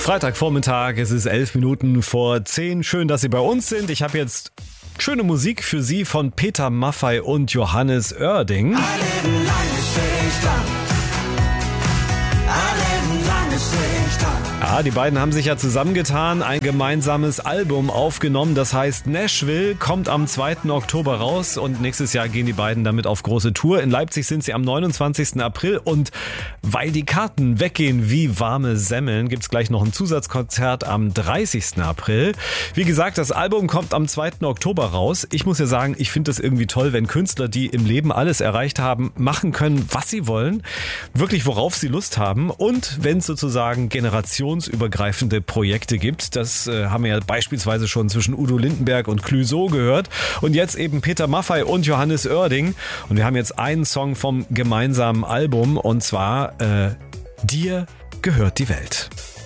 Freitagvormittag, es ist 11 Minuten vor 10. Schön, dass Sie bei uns sind. Ich habe jetzt schöne Musik für Sie von Peter Maffay und Johannes Oerding. Ja, die beiden haben sich ja zusammengetan, ein gemeinsames Album aufgenommen, das heißt Nashville, kommt am 2. Oktober raus und nächstes Jahr gehen die beiden damit auf große Tour. In Leipzig sind sie am 29. April und weil die Karten weggehen wie warme Semmeln, gibt's gleich noch ein Zusatzkonzert am 30. April. Wie gesagt, das Album kommt am 2. Oktober raus. Ich muss ja sagen, ich finde das irgendwie toll, wenn Künstler, die im Leben alles erreicht haben, machen können, was sie wollen, wirklich worauf sie Lust haben und wenn es sozusagen generationsübergreifende Projekte gibt. Das haben wir ja beispielsweise schon zwischen Udo Lindenberg und Clouseau gehört. Und jetzt eben Peter Maffay und Johannes Oerding. Und wir haben jetzt einen Song vom gemeinsamen Album und zwar Dir gehört die Welt.